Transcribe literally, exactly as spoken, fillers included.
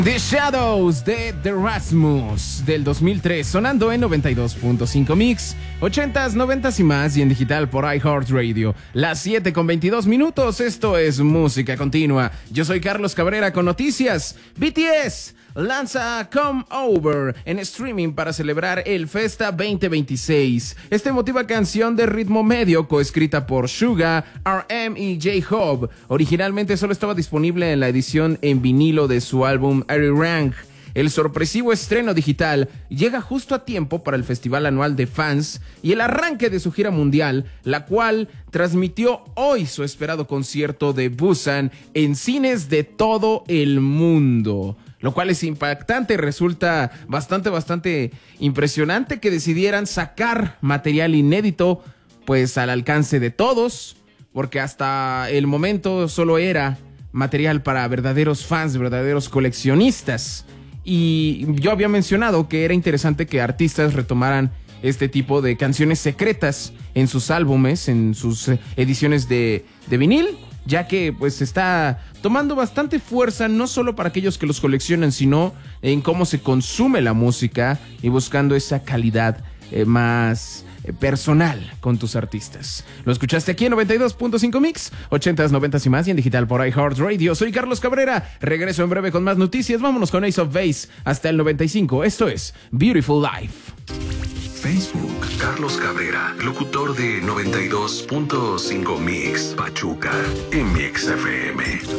The Shadows de The Rasmus del dos mil tres, sonando en noventa y dos punto cinco Mix, ochentas, noventas y más, y en digital por iHeartRadio. Las siete con veintidós minutos, esto es Música Continua. Yo soy Carlos Cabrera con noticias. B T S lanza Come Over en streaming para celebrar el Festa veinte veintiséis. Esta emotiva canción de ritmo medio, coescrita por Suga, R M y J-Hope, originalmente solo estaba disponible en la edición en vinilo de su álbum Rank. El sorpresivo estreno digital llega justo a tiempo para el festival anual de fans y el arranque de su gira mundial, la cual transmitió hoy su esperado concierto de Busan en cines de todo el mundo. Lo cual es impactante, resulta bastante, bastante impresionante que decidieran sacar material inédito, pues al alcance de todos, porque hasta el momento solo era material para verdaderos fans, verdaderos coleccionistas. Y yo había mencionado que era interesante que artistas retomaran este tipo de canciones secretas en sus álbumes, en sus ediciones de, de vinil, ya que pues está tomando bastante fuerza no solo para aquellos que los coleccionan, sino en cómo se consume la música y buscando esa calidad eh, más eh, personal con tus artistas. Lo escuchaste aquí en noventa y dos punto cinco Mix, ochentas, noventas y más, y en digital por iHeartRadio. Soy Carlos Cabrera, regreso en breve con más noticias. Vámonos con Ace of Base hasta el noventa y cinco. Esto es Beautiful Life. Facebook, Carlos Cabrera, locutor de noventa y dos punto cinco Mix, Pachuca, en Mix F M.